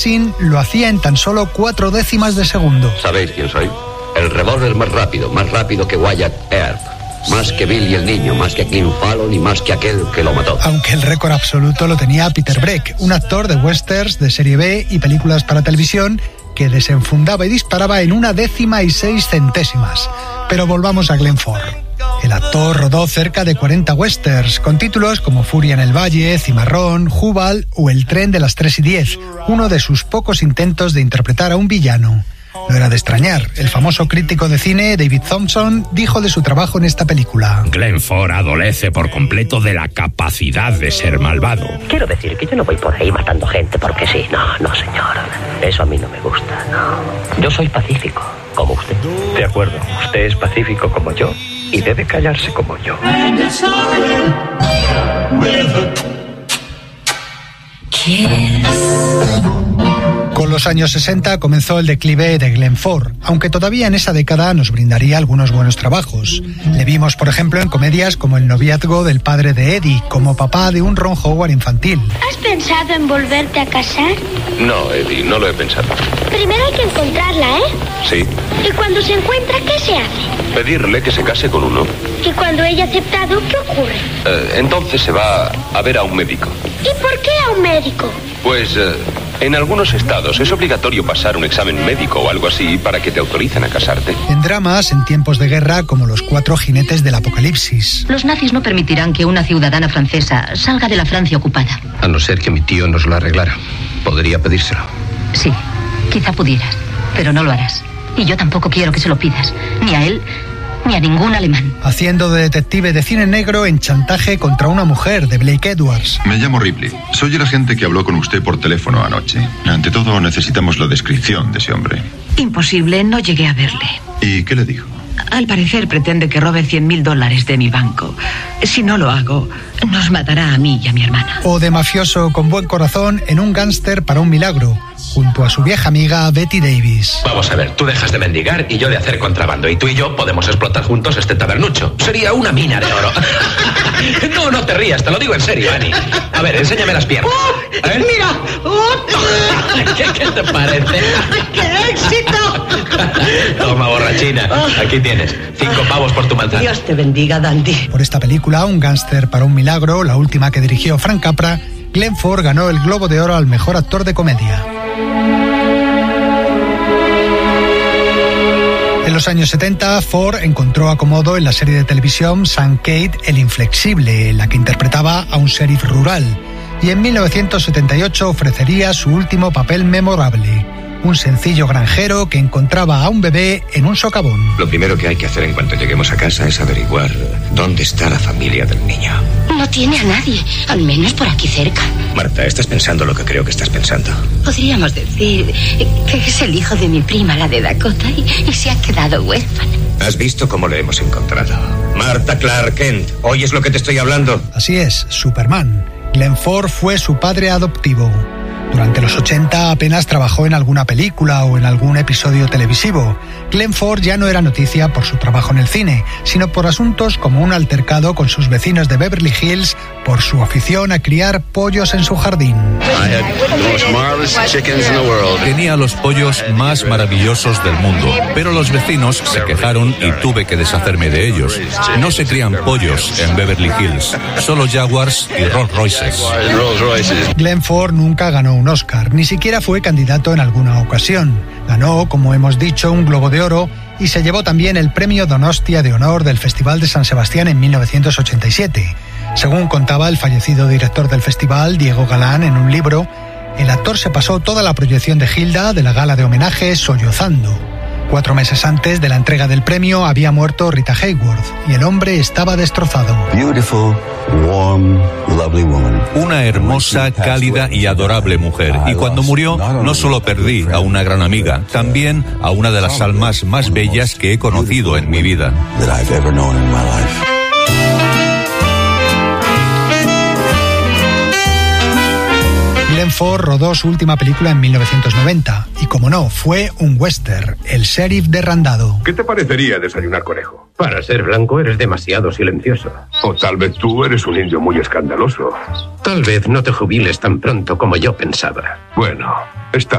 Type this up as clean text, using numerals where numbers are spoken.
lo hacía en tan solo 4 décimas de segundo. ¿Sabéis quién soy? El revólver más rápido que Wyatt Earp. Más que Billy el niño, más que Clint Fallon y más que aquel que lo mató. Aunque el récord absoluto lo tenía Peter Breck, un actor de westerns, de serie B y películas para televisión que desenfundaba y disparaba en 1 décima y 6 centésimas. Pero volvamos a Glenn Ford. El actor rodó cerca de 40 westerns, con títulos como Furia en el Valle, Cimarrón, Jubal o El tren de las 3:10, uno de sus pocos intentos de interpretar a un villano. No era de extrañar. El famoso crítico de cine David Thompson dijo de su trabajo en esta película: Glenn Ford adolece por completo de la capacidad de ser malvado. Quiero decir que yo no voy por ahí matando gente porque sí. No, señor. Eso a mí no me gusta, no. Yo soy pacífico, como usted. De acuerdo, usted es pacífico como yo y debe callarse como yo. Con los años 60 comenzó el declive de Glenn Ford, aunque todavía en esa década nos brindaría algunos buenos trabajos. Le vimos, por ejemplo, en comedias como El noviazgo del padre de Eddie, como papá de un Ron Howard infantil. ¿Has pensado en volverte a casar? No, Eddie, no lo he pensado. Primero hay que encontrarla, ¿eh? Sí. ¿Y cuando se encuentra, qué se hace? Pedirle que se case con uno. ¿Y cuando ella ha aceptado, qué ocurre? Entonces se va a ver a un médico. ¿Y por qué a un médico? Pues en algunos estados es obligatorio pasar un examen médico o algo así para que te autoricen a casarte. En dramas, en tiempos de guerra, como Los 4 jinetes del apocalipsis. Los nazis no permitirán que una ciudadana francesa salga de la Francia ocupada. A no ser que mi tío nos lo arreglara. Podría pedírselo. Sí, quizá pudieras, pero no lo harás. Y yo tampoco quiero que se lo pidas, ni a él, ni a ningún alemán. Haciendo de detective de cine negro en Chantaje contra una mujer, de Blake Edwards. Me llamo Ripley. Soy el agente que habló con usted por teléfono anoche. Ante todo, necesitamos la descripción de ese hombre. Imposible, no llegué a verle. ¿Y qué le dijo? Al parecer pretende que robe $100,000 de mi banco. Si no lo hago, nos matará a mí y a mi hermana. O de mafioso con buen corazón en Un gángster para un milagro, junto a su vieja amiga Betty Davis. Vamos a ver, tú dejas de mendigar y yo de hacer contrabando. Y tú y yo podemos explotar juntos este tabernucho. Sería una mina de oro. No te rías, te lo digo en serio, Annie. A ver, enséñame las piernas. ¡Mira! ¿Qué te parece? ¡Qué éxito! Toma, borrachina. Aquí tienes 5 pavos por tu manzana. Dios te bendiga, Dandy. Por esta película, Un gángster para un milagro, la última que dirigió Frank Capra, Glenn Ford ganó el Globo de Oro al mejor actor de comedia. En los años 70, Ford encontró acomodo en la serie de televisión Sam Cade, El Inflexible, en la que interpretaba a un sheriff rural, y en 1978 ofrecería su último papel memorable, un sencillo granjero que encontraba a un bebé en un socavón. Lo primero que hay que hacer en cuanto lleguemos a casa es averiguar dónde está la familia del niño. No tiene a nadie, al menos por aquí cerca. Marta, estás pensando lo que creo que estás pensando. Podríamos decir que es el hijo de mi prima, la de Dakota, y se ha quedado huérfana. ¿Has visto cómo lo hemos encontrado? Marta Clark Kent, ¿oyes lo que te estoy hablando? Así es, Superman. Glenn Ford fue su padre adoptivo. Durante los 80 apenas trabajó en alguna película o en algún episodio televisivo. Glenn Ford ya no era noticia por su trabajo en el cine, sino por asuntos como un altercado con sus vecinos de Beverly Hills por su afición a criar pollos en su jardín. Tenía los pollos más maravillosos del mundo, pero los vecinos se quejaron y tuve que deshacerme de ellos. No se crían pollos en Beverly Hills, solo Jaguars y Rolls Royces. Glenn Ford nunca ganó un Oscar, ni siquiera fue candidato en alguna ocasión. Ganó, como hemos dicho, un Globo de Oro y se llevó también el premio Donostia de Honor del Festival de San Sebastián en 1987. Según contaba el fallecido director del festival, Diego Galán, en un libro, el actor se pasó toda la proyección de Hilda, de la gala de homenaje, sollozando. 4 meses antes de la entrega del premio había muerto Rita Hayworth y el hombre estaba destrozado. Beautiful, warm, lovely woman. Una hermosa, cálida y adorable mujer. Y cuando murió, no solo perdí a una gran amiga, también a una de las almas más bellas que he conocido en mi vida. Glenn Ford rodó su última película en 1990 y, como no, fue un western, El sheriff de Randado. ¿Qué te parecería desayunar conejo? Para ser blanco eres demasiado silencioso. O tal vez tú eres un indio muy escandaloso. Tal vez no te jubiles tan pronto como yo pensaba. Bueno, está